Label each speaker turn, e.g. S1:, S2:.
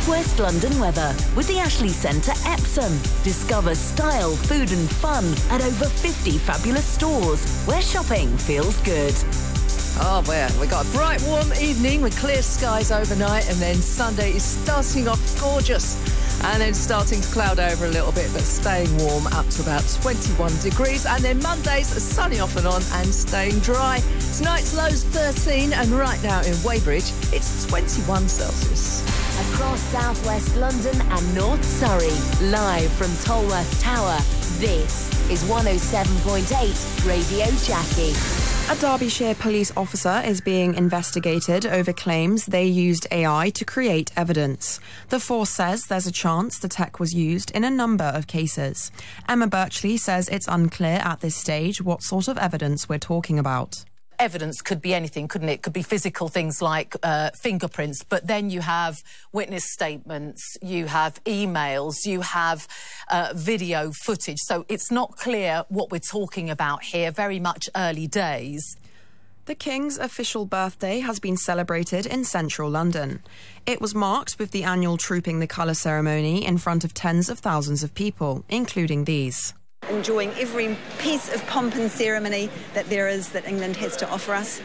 S1: South West London weather with the Ashley Centre Epsom. Discover style, food and fun at over 50 fabulous stores where shopping feels good.
S2: Oh, well, we got a bright, warm evening with clear skies overnight, and then Sunday is starting off gorgeous and then starting to cloud over a little bit, but staying warm up to about 21 degrees. And then Monday's sunny off and on and staying dry. Tonight's low's 13, and right now in Weybridge, it's 21 Celsius.
S1: Across South West London and North Surrey, live from Tolworth Tower, this is 107.8 Radio Jackie.
S3: A Derbyshire police officer is being investigated over claims they used AI to create evidence. The force says there's a chance the tech was used in a number of cases. Emma Birchley says it's unclear at this stage what sort of evidence we're talking about.
S4: Evidence could be anything, couldn't it? It could be physical things like fingerprints, but then you have witness statements, you have emails, you have video footage. So it's not clear what we're talking about here, very much early days.
S3: The King's official birthday has been celebrated in central London. It was marked with the annual Trooping the Colour ceremony in front of tens of thousands of people, including these.
S5: Enjoying every piece of pomp and ceremony that there is that England has to offer us.